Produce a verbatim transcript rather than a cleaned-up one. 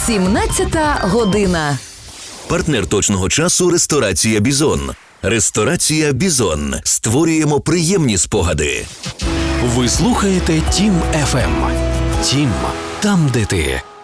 сімнадцята година. Партнер точного часу – ресторація «Бізон». Ресторація «Бізон». Створюємо приємні спогади. Ви слухаєте Тім еф ем. Тім – там, де ти.